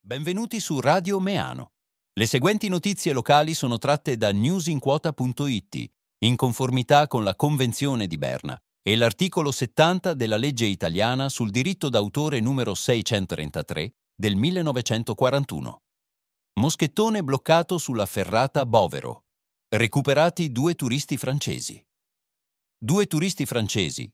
Benvenuti su Radio Meano. Le seguenti notizie locali sono tratte da newsinquota.it, in conformità con la Convenzione di Berna e l'articolo 70 della legge italiana sul diritto d'autore numero 633 del 1941. Moschettone bloccato sulla ferrata Bovero. Recuperati 2 turisti francesi. 2 turisti francesi,